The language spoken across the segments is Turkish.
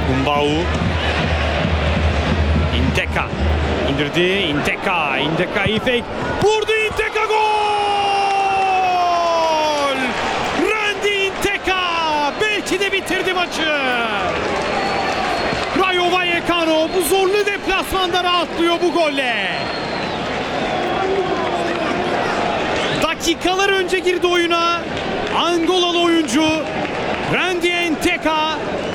Gumbau. Inteka indirdi. Inteka iyi fake. Vurdu Inteka, gol! Randy Inteka belki de bitirdi maçı. Rayo Vallecano bu zorlu deplasmanda rahatlıyor bu golle. Dakikalar önce girdi oyuna. Angolalı oyuncu Randy Inteka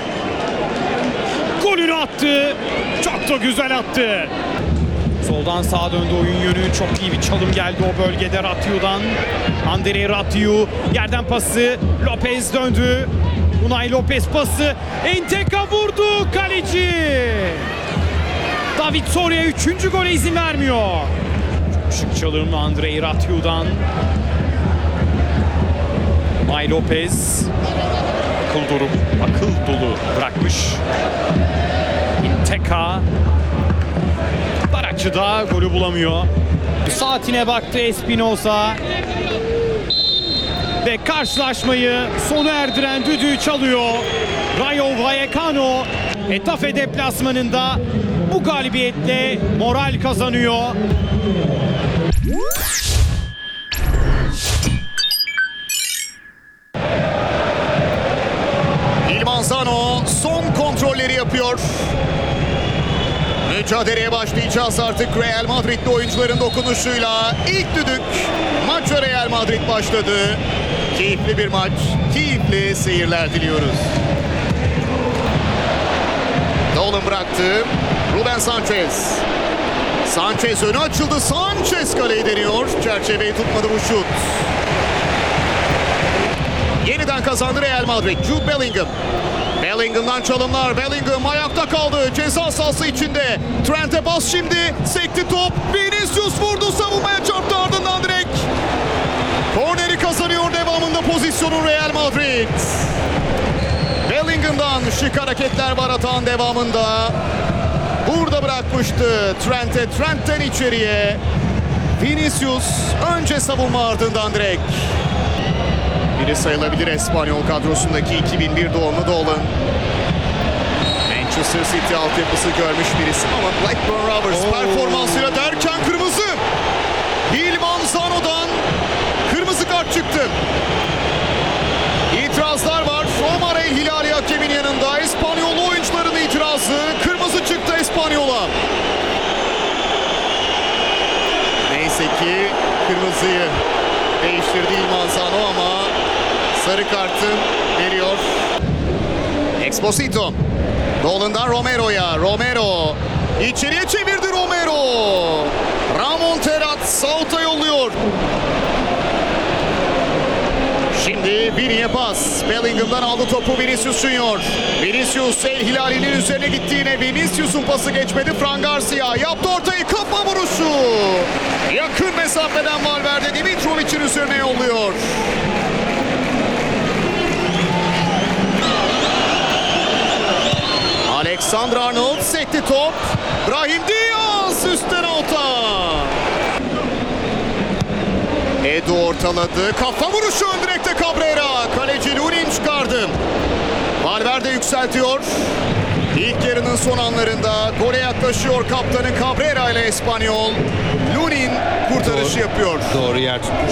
golünü attı. Çok da güzel attı. Soldan sağa döndü oyun yönü. Çok iyi bir çalım geldi o bölgede Ratyu'dan. Andrei Ratyu yerden pası. Lopez döndü. Unai Lopez pası. Inteka vurdu. Kaleci David Soria 3. gole izin vermiyor. Çok şık çalım Andrei Ratyu'dan. Unai Lopez akıl dolu bırakmış. Inteka Baracı'da golü bulamıyor. Saatine baktı Espinosa ve karşılaşmayı sona erdiren düdüğü çalıyor. Rayo Vallecano Getafe deplasmanında bu galibiyetle moral kazanıyor. Manzano son kontrolleri yapıyor. Mücadeleye başlayacağız artık Real Madrid'li oyuncuların dokunuşuyla. İlk düdük, maça Real Madrid başladı. Keyifli bir maç, keyifli seyirler diliyoruz. Dolan bıraktı. Ruben Sanchez. Sanchez önü açıldı. Sanchez kaleyi deniyor. Çerçeveyi tutmadı bu şut. Yeniden kazandı Real Madrid. Jude Bellingham. Bellingham'dan çalımlar. Bellingham ayakta kaldı. Ceza sahası içinde. Trent'e pas şimdi. Sekti top. Vinicius vurdu. Savunmaya çarptı, ardından direkt. Korneri kazanıyor devamında pozisyonu Real Madrid. Bellingham'dan şık hareketler var atağın devamında. Burada bırakmıştı Trent'e. Trent'ten içeriye. Vinicius önce savunma, ardından direkt. Biri sayılabilir Espanyol kadrosundaki 2001 doğumlu Dolan. Manchester City altyapısı görmüş bir isim ama Blackburn Rovers performansıyla derken kırmızı. Gil Manzano'dan kırmızı kart çıktı. İtirazlar var. Omar El Hilali hakemin yanında. İspanyol oyuncuların itirazı. Kırmızı çıktı Espanyol'a. Neyse ki kırmızıyı değiştirdi Il Manzano ama sarı kartı veriyor. Exposito. Dolan'dan Romero'ya. Romero. İçeriye çevirdi Romero. Ramon Terrat Saut'a yolluyor. Şimdi Vini'ye pas. Bellingham'dan aldı topu Vinicius Junior. Vinicius El Hilali'nin üzerine gitti yine. Vinicius'un pası geçmedi. Fran Garcia yaptı ortayı. Kafa vuruşu. Yakın mesafeden Valverde Dimitrovic'in üzerine yolluyor. Alexander-Arnold sekti top. Brahim Diaz üstten alta. Edu ortaladı. Kafa vuruşu ön direkte Cabrera. Kaleci Lunin çıkardı. Valverde yükseltiyor. İlk yarının son anlarında gole yaklaşıyor kaptanı Cabrera ile Espanyol. Lunin kurtarışı yapıyor. Doğru yer tutmuş.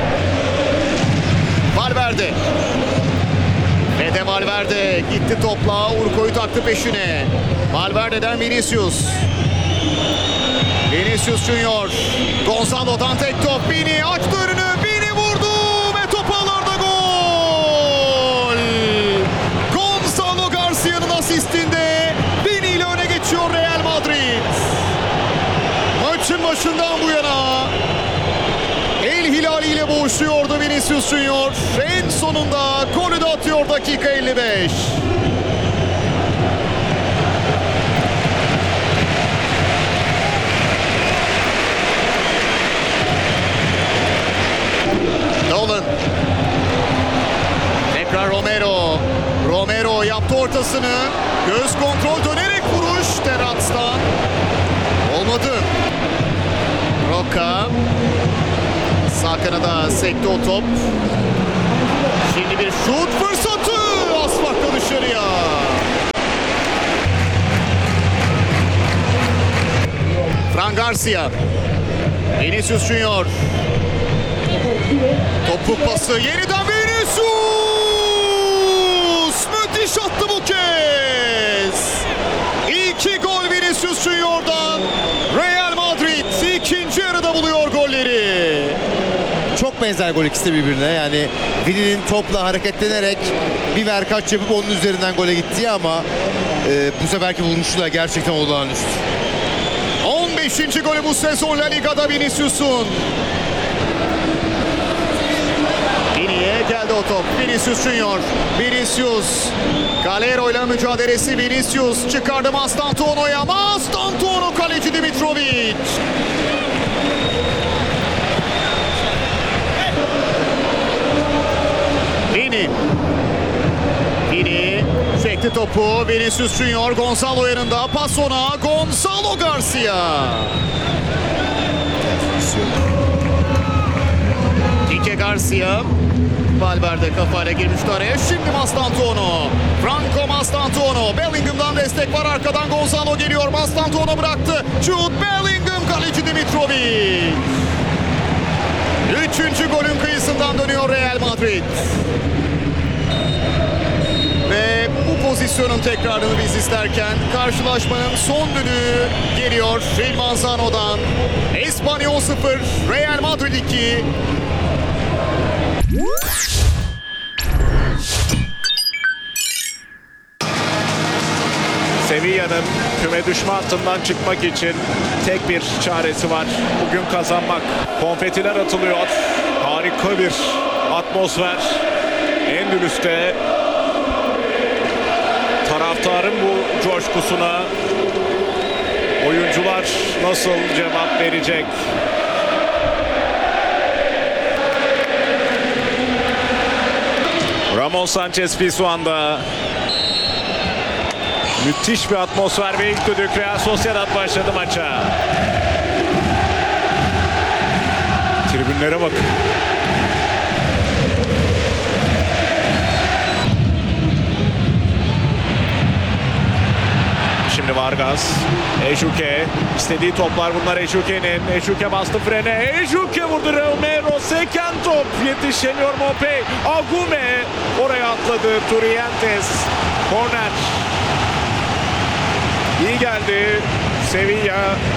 Valverde. Ve de Valverde gitti topla. Urko'yu taktı peşine. Valverde'den Vinicius. Vinicius Junior. Gonzalo'dan tek top. Vini açtı önünü. Vini vurdu ve top ağlarda gol. Gonzalo Garcia'nın asistinde Vini ile öne geçiyor Real Madrid. Maçın başından bu yana El Hilali ile boğuşuyordu Vinicius Junior. En sonunda golü de atıyor dakika 55. Dolan. Tekrar Romero. Romero yaptı ortasını. Göz kontrol dönerek vuruş Terrats'tan. Olmadı. Roca. Sağ kanada sekti o top. Şimdi bir şut fırsatı. Asfakta dışarıya. Garcia. Vinicius Junior. Topuk pası. Yeniden Vinicius. Müthiş attı bu kez. 2 gol Vinicius Junior'dan. Real Madrid ikinci yarıda buluyor golleri. Çok benzer gol ikisi de birbirine. Yani Vini'nin topla hareketlenerek bir verkaç yapıp onun üzerinden gole gittiği ama bu seferki vuruşu da gerçekten olağanüstü. 15. golü bu sezon La Liga'da Vinicius'un. Vini'ye geldi o top. Vinicius Junior. Vinicius. Calero ile mücadelesi Vinicius. Çıkardı Mastantuono'ya. Mastantuono kaleci Dimitrovic. Vini. Vini çekti topu. Vinicius Junior. Gonzalo yanında. Pas ona. Gonzalo Garcia. Quique Garcia. Valverde kafayla girmişti araya. Şimdi Mastantuono. Franco Mastantuono. Bellingham'dan destek var. Arkadan Gonzalo geliyor. Mastantuono bıraktı. Jude Bellingham kaleci Dimitrovic. 3. golün kıyısından dönüyor Real Madrid. Ve bu pozisyonun tekrarını biz izlerken karşılaşmanın son düdüğü geliyor Gil Manzano'dan. Espanyol 0, Real Madrid 2. Sevilla'nın küme düşme hattından çıkmak için tek bir çaresi var. Bugün kazanmak. Konfetiler atılıyor. Harika bir atmosfer. Endülüs'te taraftarın bu coşkusuna oyuncular nasıl cevap verecek? Ramon Sanchez Pizjuan'da. Müthiş bir atmosfer ve ilk düdük Real Sociedad başladı maça. Tribünlere bakın. Şimdi Vargas, Ejuke, istediği toplar bunlar Ejuke'nin. Ejuke bastı frene, Ejuke vurdu Romero, seken top, yetişemiyor Mopey. Agume oraya atladı, Turientes, korner. İyi geldi Sevilla.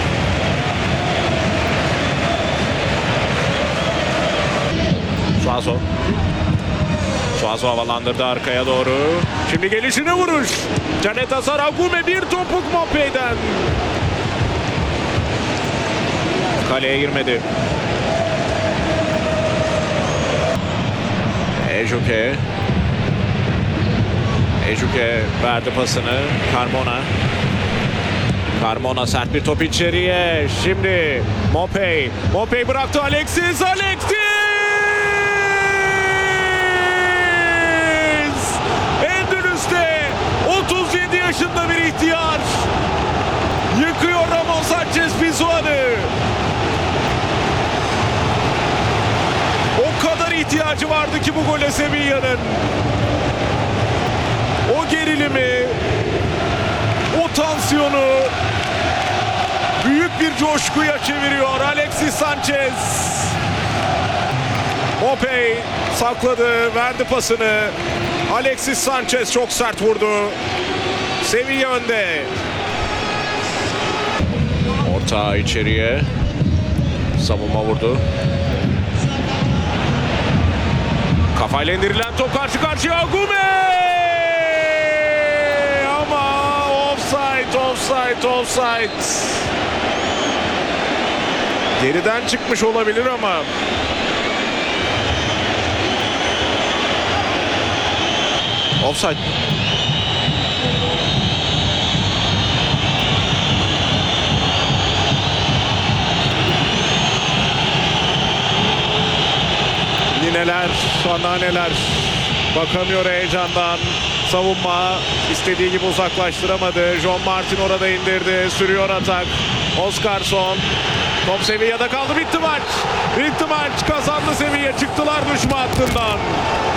Suazo. Suazo havalandırdı arkaya doğru. Şimdi gelişine vuruş. Canet Hazar Agume bir topuk Mopey'den. Kaleye girmedi. Ejuke. Ejuke verdi pasını. Carmona. Carmona sert bir top içeriye. Şimdi Mopey. Mopey bıraktı Alexis. Alexis! Endülüs'te 37 yaşında bir ihtiyar. Yıkıyor Ramon Sanchez Pizjuan'ı. O kadar ihtiyacı vardı ki bu gole Sevilla'nın. O gerilimi, o tansiyonu büyük bir coşkuya çeviriyor Alexis Sanchez. Mopey sakladı, verdi pasını. Alexis Sanchez çok sert vurdu. Sevilla önde. Orta içeriye. Savunma vurdu. Kafayla indirilen top karşı karşıya Agume! Offside. Geriden çıkmış olabilir ama offside. Nineler, anneanneler bakamıyor heyecandan. Savunma istediği gibi uzaklaştıramadı. John Martin orada indirdi. Sürüyor atak. Oscarson. Top Sevilla'da kaldı. Bitti maç. Kazandı Sevilla. Çıktılar düşme hattından.